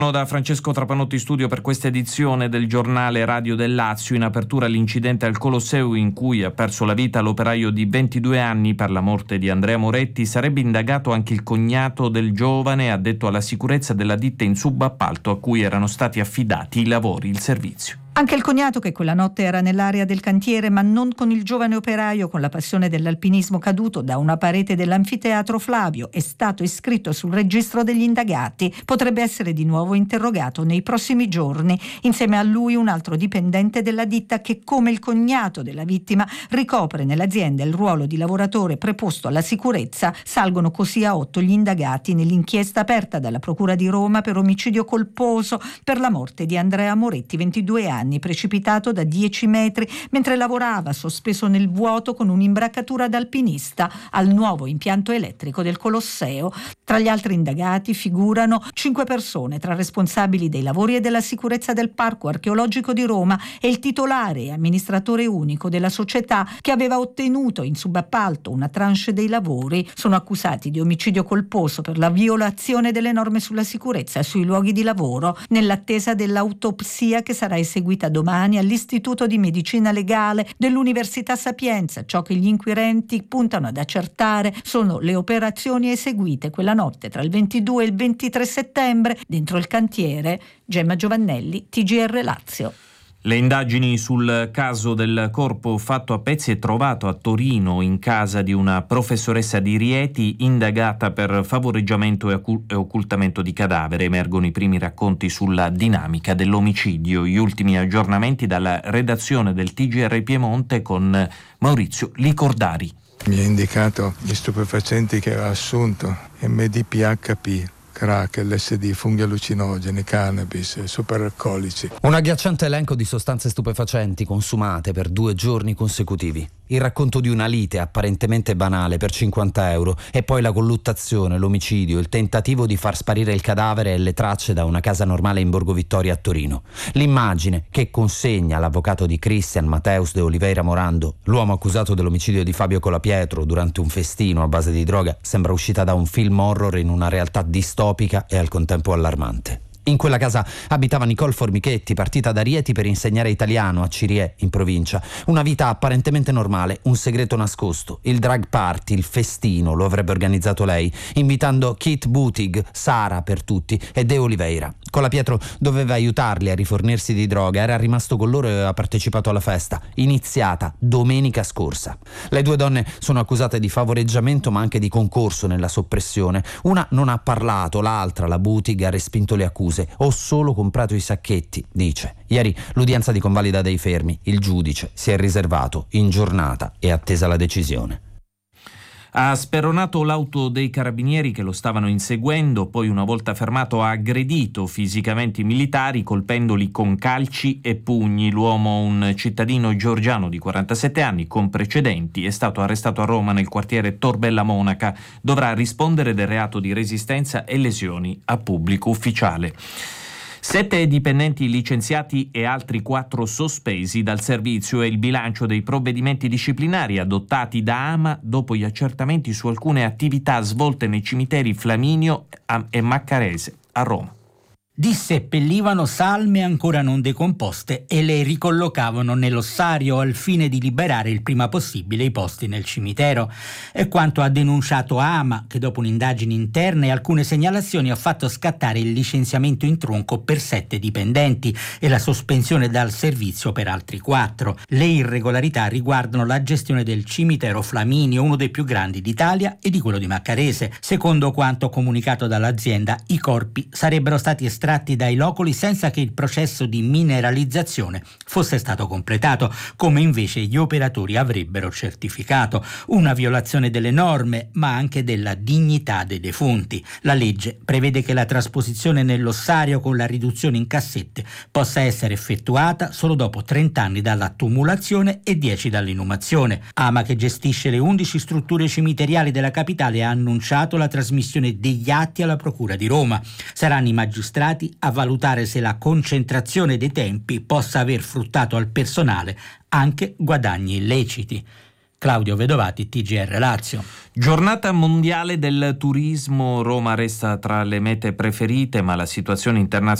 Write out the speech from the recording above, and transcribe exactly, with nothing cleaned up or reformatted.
Da Francesco Trapanotti studio per questa edizione del giornale Radio del Lazio. In apertura l'incidente al Colosseo in cui ha perso la vita l'operaio di ventidue anni per la morte di Andrea Moretti. Sarebbe indagato anche il cognato del giovane, addetto alla sicurezza della ditta in subappalto a cui erano stati affidati i lavori, il servizio. Anche il cognato, che quella notte era nell'area del cantiere, ma non con il giovane operaio con la passione dell'alpinismo caduto da una parete dell'anfiteatro Flavio, è stato iscritto sul registro degli indagati. Potrebbe essere di nuovo interrogato nei prossimi giorni. Insieme a lui un altro dipendente della ditta che, come il cognato della vittima, ricopre nell'azienda il ruolo di lavoratore preposto alla sicurezza. Salgono così a otto gli indagati nell'inchiesta aperta dalla Procura di Roma per omicidio colposo per la morte di Andrea Moretti, ventidue anni, precipitato da dieci metri mentre lavorava sospeso nel vuoto con un'imbraccatura da alpinista al nuovo impianto elettrico del Colosseo. Tra gli altri indagati figurano cinque persone, tra responsabili dei lavori e della sicurezza del Parco Archeologico di Roma e il titolare e amministratore unico della società che aveva ottenuto in subappalto una tranche dei lavori. Sono accusati di omicidio colposo per la violazione delle norme sulla sicurezza sui luoghi di lavoro, nell'attesa dell'autopsia che sarà eseguita domani all'Istituto di Medicina Legale dell'Università Sapienza. Ciò che gli inquirenti puntano ad accertare sono le operazioni eseguite quella notte tra il ventidue e il ventitré settembre dentro il cantiere. Gemma Giovannelli, T G R Lazio. Le indagini sul caso del corpo fatto a pezzi e trovato a Torino in casa di una professoressa di Rieti indagata per favoreggiamento e occultamento di cadavere. Emergono i primi racconti sulla dinamica dell'omicidio. Gli ultimi aggiornamenti dalla redazione del T G R Piemonte con Maurizio Licordari. Mi ha indicato gli stupefacenti che aveva assunto: M D P H P, crack, L S D, funghi allucinogeni, cannabis, superalcolici. Un agghiacciante elenco di sostanze stupefacenti consumate per due giorni consecutivi. Il racconto di una lite apparentemente banale per cinquanta euro e poi la colluttazione, l'omicidio, il tentativo di far sparire il cadavere e le tracce da una casa normale in Borgo Vittorio a Torino. L'immagine che consegna l'avvocato di Cristian Mateus de Oliveira Morando, l'uomo accusato dell'omicidio di Fabio Colapietro durante un festino a base di droga, sembra uscita da un film horror in una realtà distopica e al contempo allarmante. In quella casa abitava Nicole Formichetti, partita da Rieti per insegnare italiano a Cirie, in provincia. Una vita apparentemente normale, un segreto nascosto. Il drag party, il festino, lo avrebbe organizzato lei, invitando Kate Butig, Sara per tutti e De Oliveira. Colapietro doveva aiutarli a rifornirsi di droga, era rimasto con loro e aveva partecipato alla festa, iniziata domenica scorsa. Le due donne sono accusate di favoreggiamento ma anche di concorso nella soppressione. Una non ha parlato, l'altra, la Butig, ha respinto le accuse. Ho solo comprato i sacchetti, dice. Ieri l'udienza di convalida dei fermi. Il giudice si è riservato in giornata e attesa la decisione. Ha speronato l'auto dei carabinieri che lo stavano inseguendo, poi una volta fermato ha aggredito fisicamente i militari colpendoli con calci e pugni. L'uomo, un cittadino georgiano di quarantasette anni con precedenti, è stato arrestato a Roma nel quartiere Torbella Monaca. Dovrà rispondere del reato di resistenza e lesioni a pubblico ufficiale. Sette dipendenti licenziati e altri quattro sospesi dal servizio è il bilancio dei provvedimenti disciplinari adottati da AMA dopo gli accertamenti su alcune attività svolte nei cimiteri Flaminio e Maccarese a Roma. Disseppellivano salme ancora non decomposte e le ricollocavano nell'ossario al fine di liberare il prima possibile i posti nel cimitero. È quanto ha denunciato AMA, che dopo un'indagine interna e alcune segnalazioni ha fatto scattare il licenziamento in tronco per sette dipendenti e la sospensione dal servizio per altri quattro. Le irregolarità riguardano la gestione del cimitero Flaminio, uno dei più grandi d'Italia, e di quello di Maccarese. Secondo quanto comunicato dall'azienda, i corpi sarebbero stati estratti dai loculi senza che il processo di mineralizzazione fosse stato completato, come invece gli operatori avrebbero certificato. Una violazione delle norme, ma anche della dignità dei defunti. La legge prevede che la trasposizione nell'ossario con la riduzione in cassette possa essere effettuata solo dopo trenta anni dalla tumulazione e dieci dall'inumazione. AMA, che gestisce le undici strutture cimiteriali della capitale, ha annunciato la trasmissione degli atti alla Procura di Roma. Saranno i magistrati a valutare se la concentrazione dei tempi possa aver fruttato al personale anche guadagni illeciti. Claudio Vedovati, T G R Lazio. Giornata mondiale del turismo, Roma resta tra le mete preferite, ma la situazione internazionale